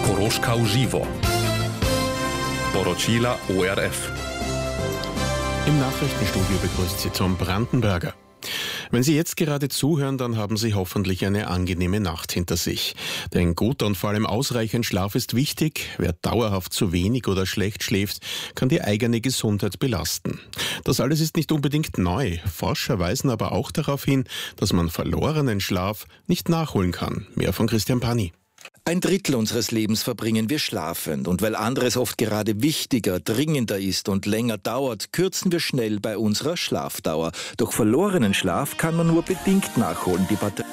Horoška uživo. Poročila ORF. Im Nachrichtenstudio begrüßt Sie Tom Brandenberger. Wenn Sie jetzt gerade zuhören, dann haben Sie hoffentlich eine angenehme Nacht hinter sich. Denn guter und vor allem ausreichend Schlaf ist wichtig. Wer dauerhaft zu wenig oder schlecht schläft, kann die eigene Gesundheit belasten. Das alles ist nicht unbedingt neu. Forscher weisen aber auch darauf hin, dass man verlorenen Schlaf nicht nachholen kann. Mehr von Christian Pani. 1/3 unseres Lebens verbringen wir schlafend. Und weil anderes oft gerade wichtiger, dringender ist und länger dauert, kürzen wir schnell bei unserer Schlafdauer. Doch verlorenen Schlaf kann man nur bedingt nachholen. Die Batterie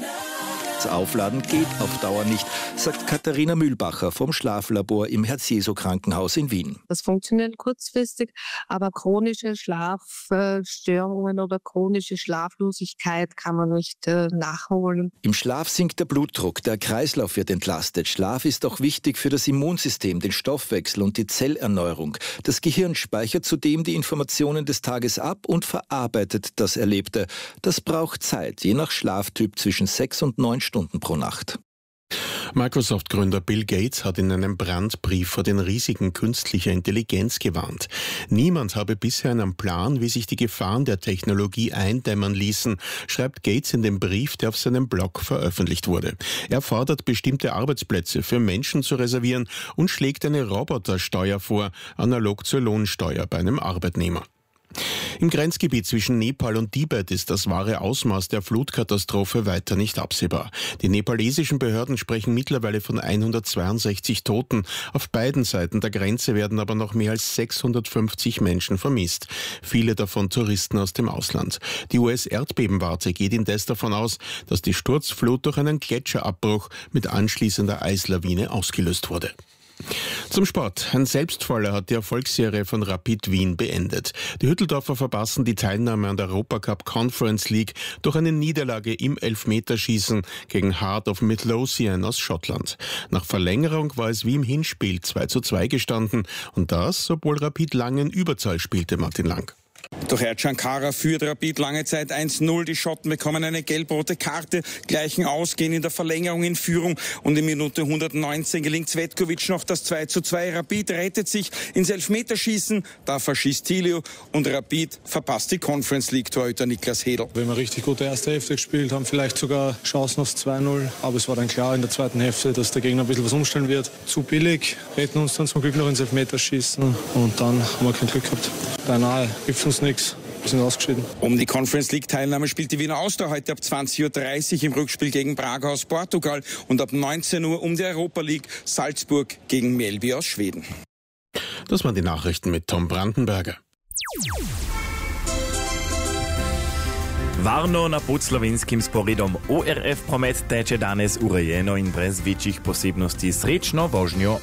aufladen geht auf Dauer nicht, sagt Katharina Mühlbacher vom Schlaflabor im Herz-Jesu-Krankenhaus in Wien. Das funktioniert kurzfristig, aber chronische Schlafstörungen oder chronische Schlaflosigkeit kann man nicht nachholen. Im Schlaf sinkt der Blutdruck, der Kreislauf wird entlastet. Schlaf ist auch wichtig für das Immunsystem, den Stoffwechsel und die Zellerneuerung. Das Gehirn speichert zudem die Informationen des Tages ab und verarbeitet das Erlebte. Das braucht Zeit, je nach Schlaftyp zwischen 6 und 9 Stunden pro Nacht. Microsoft-Gründer Bill Gates hat in einem Brandbrief vor den Risiken künstlicher Intelligenz gewarnt. Niemand habe bisher einen Plan, wie sich die Gefahren der Technologie eindämmen ließen, schreibt Gates in dem Brief, der auf seinem Blog veröffentlicht wurde. Er fordert, bestimmte Arbeitsplätze für Menschen zu reservieren und schlägt eine Robotersteuer vor, analog zur Lohnsteuer bei einem Arbeitnehmer. Im Grenzgebiet zwischen Nepal und Tibet ist das wahre Ausmaß der Flutkatastrophe weiter nicht absehbar. Die nepalesischen Behörden sprechen mittlerweile von 162 Toten. Auf beiden Seiten der Grenze werden aber noch mehr als 650 Menschen vermisst. Viele davon Touristen aus dem Ausland. Die US-Erdbebenwarte geht indes davon aus, dass die Sturzflut durch einen Gletscherabbruch mit anschließender Eislawine ausgelöst wurde. Zum Sport. Ein Selbstfaller hat die Erfolgsserie von Rapid Wien beendet. Die Hütteldorfer verpassen die Teilnahme an der Europacup Conference League durch eine Niederlage im Elfmeterschießen gegen Heart of Midlothian aus Schottland. Nach Verlängerung war es wie im Hinspiel 2:2 gestanden und das, obwohl Rapid lange in Überzahl spielte, Martin Lang. Durch Erdschankara führt Rapid lange Zeit 1:0. Die Schotten bekommen eine gelb-rote Karte, gleichen aus, gehen in der Verlängerung in Führung und in Minute 119 gelingt Cvetkovic noch das 2:2. Rapid rettet sich ins Elfmeterschießen, da verschießt Tilio und Rapid verpasst die Conference League-Torhüter Niklas Hedl. Wir haben eine richtig gute erste Hälfte gespielt, haben vielleicht sogar Chancen aufs 2:0, aber es war dann klar in der zweiten Hälfte, dass der Gegner ein bisschen was umstellen wird. Zu billig, retten uns dann zum Glück noch ins Elfmeterschießen und dann haben wir kein Glück gehabt. Beinahe gibt's uns nichts. Wir sind ausgeschieden. Um die Conference League-Teilnahme spielt die Wiener Austria heute ab 20:30 Uhr im Rückspiel gegen Braga aus Portugal und ab 19 Uhr um die Europa League Salzburg gegen Mjällby aus Schweden. Das waren die Nachrichten mit Tom Brandenberger. Varno na pod slovenskim sporedom ORF promet teče danes urejeno in brez večjih posebnosti. Srečno vožnjo.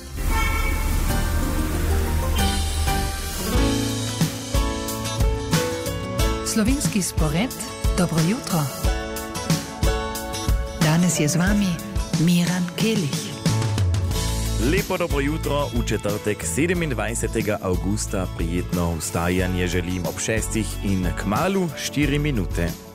Slovenski spored, dobro jutro. Danes je z vami Miran Kelić. Lepo dobro jutro, v četrtek 27. augusta prijetno vstajanje želim ob 6 in kmalu 4 minute.